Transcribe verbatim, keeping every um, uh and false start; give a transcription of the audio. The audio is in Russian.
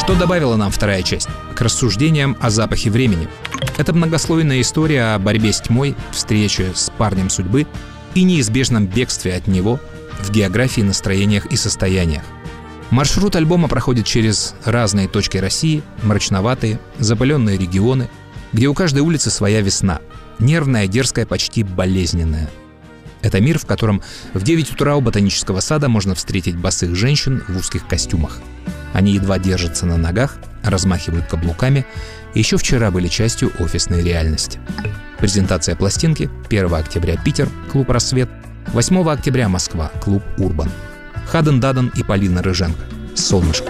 Что добавила нам вторая часть? К рассуждениям о запахе времени. Это многослойная история о борьбе с тьмой, встрече с парнем судьбы и неизбежном бегстве от него в географии, настроениях и состояниях. Маршрут альбома проходит через разные точки России, мрачноватые, запыленные регионы, где у каждой улицы своя весна. Нервная, дерзкая, почти болезненная. Это мир, в котором в девять утра у ботанического сада можно встретить босых женщин в узких костюмах. Они едва держатся на ногах, размахивают каблуками, и еще вчера были частью офисной реальности. Презентация пластинки первого октября Питер, клуб «Рассвет», восьмого октября Москва, клуб «Урбан». Хаден Даден и Полина Рыженко. «Солнышко».